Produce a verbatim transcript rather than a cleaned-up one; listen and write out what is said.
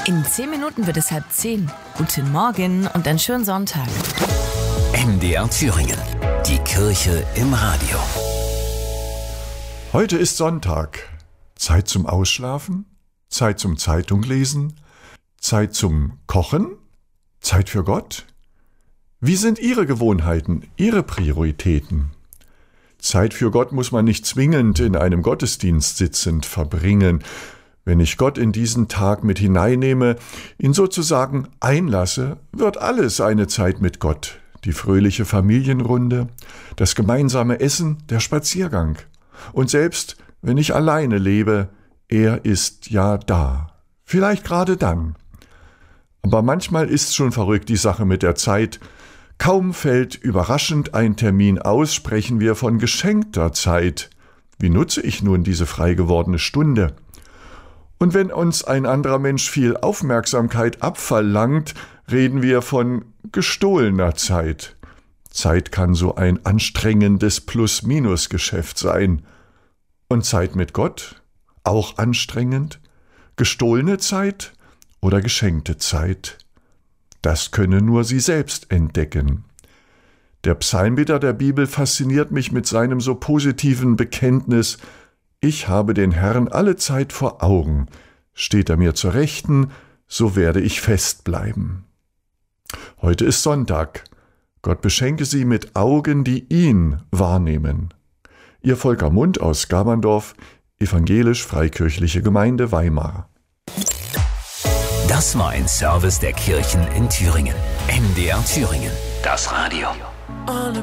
In zehn Minuten wird es halb zehn. Guten Morgen und einen schönen Sonntag. M D R Thüringen. Die Kirche im Radio. Heute ist Sonntag. Zeit zum Ausschlafen, Zeit zum Zeitunglesen, Zeit zum Kochen, Zeit für Gott. Wie sind Ihre Gewohnheiten, Ihre Prioritäten? Zeit für Gott muss man nicht zwingend in einem Gottesdienst sitzend verbringen. Wenn ich Gott in diesen Tag mit hineinnehme, ihn sozusagen einlasse, wird alles eine Zeit mit Gott. Die fröhliche Familienrunde, das gemeinsame Essen, der Spaziergang. Und selbst wenn ich alleine lebe, er ist ja da. Vielleicht gerade dann. Aber manchmal ist schon verrückt die Sache mit der Zeit. Kaum fällt überraschend ein Termin aus, sprechen wir von geschenkter Zeit. Wie nutze ich nun diese frei gewordene Stunde? Und wenn uns ein anderer Mensch viel Aufmerksamkeit abverlangt, reden wir von gestohlener Zeit. Zeit kann so ein anstrengendes Plus-Minus-Geschäft sein. Und Zeit mit Gott? Auch anstrengend? Gestohlene Zeit oder geschenkte Zeit? Das könne nur Sie selbst entdecken. Der Psalmbeter der Bibel fasziniert mich mit seinem so positiven Bekenntnis: Ich habe den Herrn alle Zeit vor Augen. Steht er mir zur Rechten, so werde ich fest bleiben. Heute ist Sonntag. Gott beschenke Sie mit Augen, die ihn wahrnehmen. Ihr Volker Mund aus Gaberndorf, Evangelisch-Freikirchliche Gemeinde Weimar. Das war ein Service der Kirchen in Thüringen. M D R Thüringen. Das Radio.